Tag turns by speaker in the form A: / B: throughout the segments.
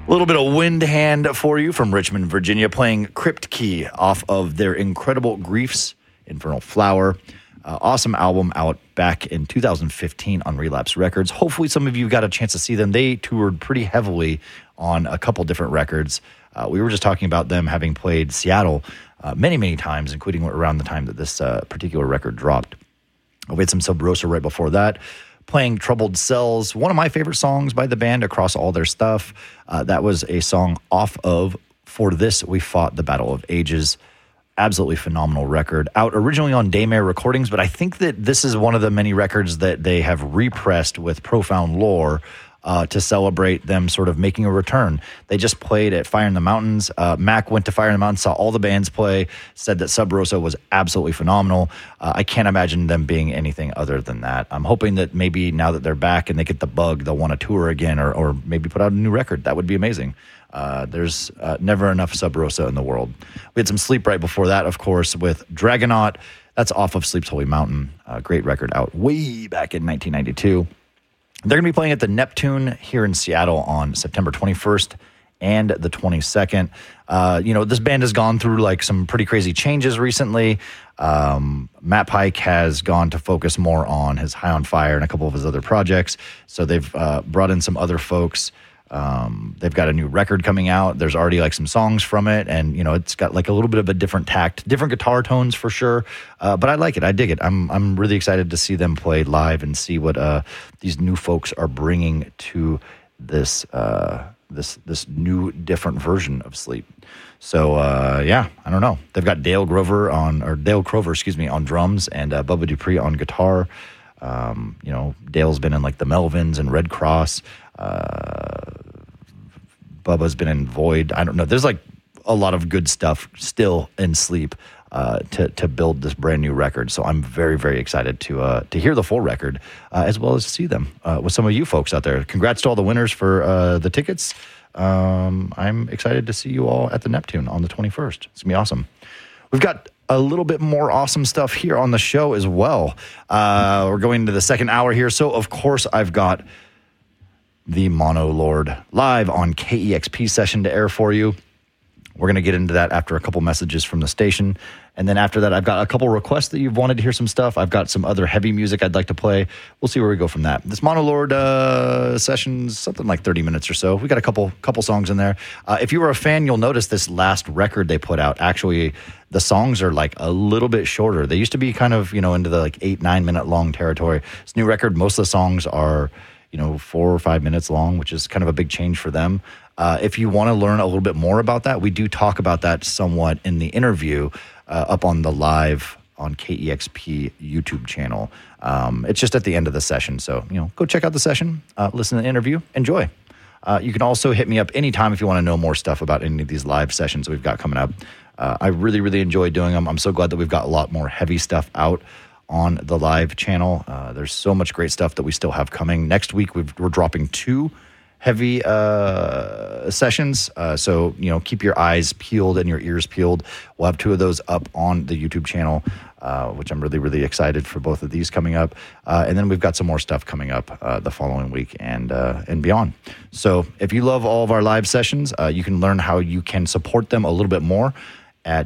A: A little bit of Wind Hand for you from Richmond, Virginia, playing Crypt Key off of their incredible Griefs, Infernal Flower. Awesome album out back in 2015 on Relapse Records. Hopefully some of you got a chance to see them. They toured pretty heavily on a couple different records. We were just talking about them having played Seattle many, many times, including around the time that this particular record dropped. We had some Sub Rosa right before that, playing Troubled Cells, one of my favorite songs by the band across all their stuff. That was a song off of For This We Fought the Battle of Ages. Absolutely phenomenal record. Out originally on Daymare Recordings, but I think that this is one of the many records that they have repressed with Profound Lore to celebrate them sort of making a return. They just played at Fire in the Mountains. Mac went to Fire in the Mountains, saw all the bands play, said that Sub Rosa was absolutely phenomenal. I can't imagine them being anything other than that. I'm hoping that maybe now that they're back and they get the bug, they'll want to tour again or maybe put out a new record. That would be amazing. There's never enough Sub Rosa in the world. We had some Sleep right before that, of course, with Dragonaut. That's off of Sleep's Holy Mountain. Great record out way back in 1992. They're going to be playing at the Neptune here in Seattle on September 21st and the 22nd. This band has gone through like some pretty crazy changes recently. Matt Pike has gone to focus more on his High on Fire and a couple of his other projects. So they've brought in some other folks. They've got a new record coming out. There's already like some songs from it, and it's got like a little bit of a different tact, different guitar tones for sure. But I like it. I dig it. I'm really excited to see them play live and see what these new folks are bringing to this this new different version of Sleep. So I don't know. They've got Dale Crover on drums and Bubba Dupree on guitar. Dale's been in like the Melvins and Red Cross. Bubba's been in Void. I don't know. There's like a lot of good stuff still in Sleep to build this brand new record. So I'm very, very excited to hear the full record as well as see them with some of you folks out there. Congrats to all the winners for the tickets. I'm excited to see you all at the Neptune on the 21st. It's gonna be awesome. We've got a little bit more awesome stuff here on the show as well. We're going into the second hour here. So of course I've got the Mono Lord live on KEXP session to air for you. We're going to get into that after a couple messages from the station. And then after that, I've got a couple requests that you've wanted to hear some stuff. I've got some other heavy music I'd like to play. We'll see where we go from that. This Mono Lord session's something like 30 minutes or so. We got a couple songs in there. If you were a fan, you'll notice this last record they put out. Actually, the songs are like a little bit shorter. They used to be kind of, into the like 8-9 minute long territory. This new record, most of the songs are 4 or 5 minutes long, which is kind of a big change for them. If you want to learn a little bit more about that, we do talk about that somewhat in the interview up on the live on KEXP YouTube channel. It's just at the end of the session. So, go check out the session, listen to the interview, enjoy. You can also hit me up anytime if you want to know more stuff about any of these live sessions that we've got coming up. I really, really enjoy doing them. I'm so glad that we've got a lot more heavy stuff out on the live channel. There's so much great stuff that we still have coming. Next week, we're dropping 2 heavy sessions. So, keep your eyes peeled and your ears peeled. We'll have 2 of those up on the YouTube channel, which I'm really, really excited for both of these coming up. And then we've got some more stuff coming up the following week and beyond. So if you love all of our live sessions, you can learn how you can support them a little bit more at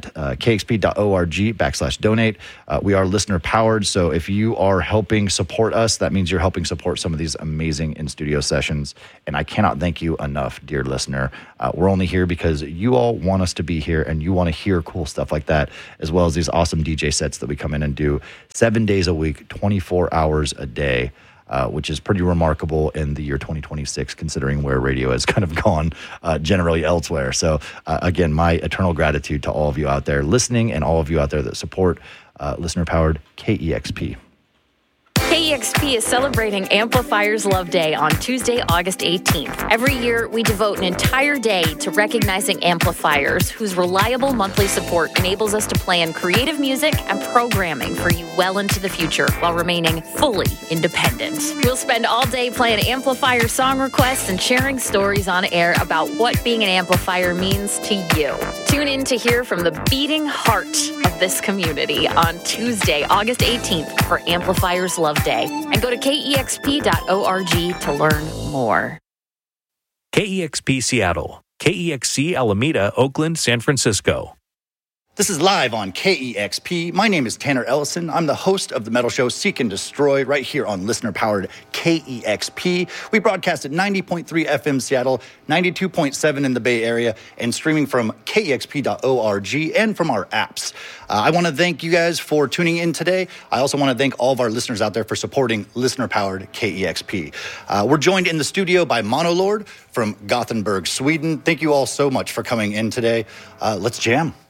A: kxp.org/donate. We are listener powered, so if you are helping support us, that means you're helping support some of these amazing in-studio sessions, and I cannot thank you enough, dear listener. We're only here because you all want us to be here, and you want to hear cool stuff like that, as well as these awesome DJ sets that we come in and do 7 days a week, 24 hours a day. Which is pretty remarkable in the year 2026, considering where radio has kind of gone generally elsewhere. So, again, my eternal gratitude to all of you out there listening and all of you out there that support listener-powered KEXP.
B: KEXP is celebrating Amplifier's Love Day on Tuesday, August 18th. Every year, we devote an entire day to recognizing amplifiers whose reliable monthly support enables us to plan creative music and programming for you well into the future while remaining fully independent. We'll spend all day playing amplifier song requests and sharing stories on air about what being an amplifier means to you. Tune in to hear from the beating heart of this community on Tuesday, August 18th for Amplifier's Love Day. And go to kexp.org to learn more.
C: KEXP Seattle, KEXC Alameda, Oakland, San Francisco.
A: This is live on KEXP. My name is Tanner Ellison. I'm the host of the metal show Seek and Destroy right here on listener-powered KEXP. We broadcast at 90.3 FM Seattle, 92.7 in the Bay Area, and streaming from KEXP.org and from our apps. I want to thank you guys for tuning in today. I also want to thank all of our listeners out there for supporting listener-powered KEXP. We're joined in the studio by Monolord from Gothenburg, Sweden. Thank you all so much for coming in today. Let's jam.